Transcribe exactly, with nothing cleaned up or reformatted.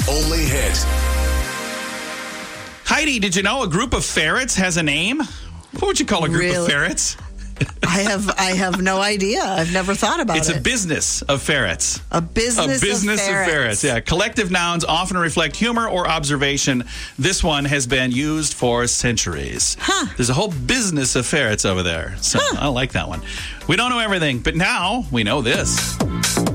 only hit. Heidi, did you know a group of ferrets has a name? What would you call a group Really? of ferrets? I have I have no idea. I've never thought about It's it. a business of ferrets. A business, A business of ferrets. of ferrets. Yeah. Collective nouns often reflect humor or observation. This one has been used for centuries. Huh. There's a whole business of ferrets over there. So Huh. I like that one. We don't know everything, but now we know this.